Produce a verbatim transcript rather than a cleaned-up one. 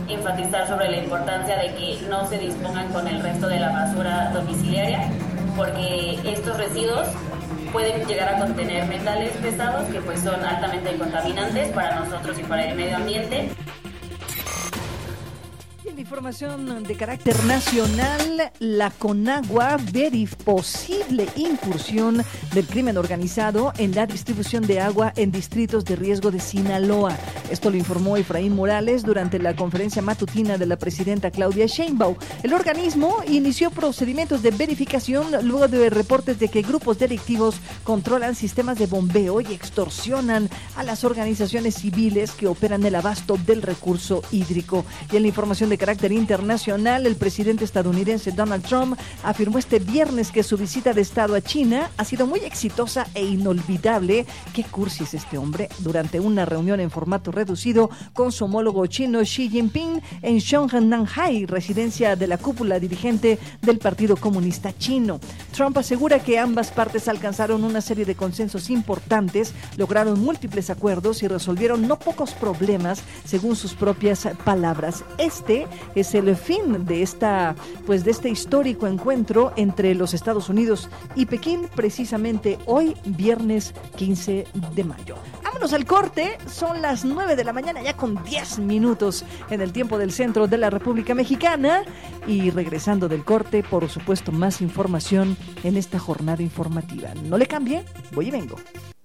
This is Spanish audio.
enfatizar sobre la importancia de que no se dispongan con el resto de la basura domiciliaria, porque estos residuos pueden llegar a contener metales pesados que pues son altamente contaminantes para nosotros y para el medio ambiente. Información de carácter nacional, la CONAGUA ve posible incursión del crimen organizado en la distribución de agua en distritos de riesgo de Sinaloa. Esto lo informó Efraín Morales durante la conferencia matutina de la presidenta Claudia Sheinbaum. El organismo inició procedimientos de verificación luego de reportes de que grupos delictivos controlan sistemas de bombeo y extorsionan a las organizaciones civiles que operan el abasto del recurso hídrico. Y en la información de carácter internacional, el presidente estadounidense Donald Trump afirmó este viernes que su visita de Estado a China ha sido muy exitosa e inolvidable. Qué cursi es este hombre. Durante una reunión en formato reducido con su homólogo chino Xi Jinping en Shanghai, residencia de la cúpula dirigente del Partido Comunista Chino. Trump asegura que ambas partes alcanzaron una serie de consensos importantes, lograron múltiples acuerdos y resolvieron no pocos problemas, según sus propias palabras. Este es el fin de esta, pues de este histórico encuentro entre los Estados Unidos y Pekín, precisamente hoy, viernes quince de mayo. Vámonos al corte, son las nueve de la mañana, ya con diez minutos en el tiempo del centro de la República Mexicana. Y regresando del corte, por supuesto, más información en esta jornada informativa. No le cambie, voy y vengo.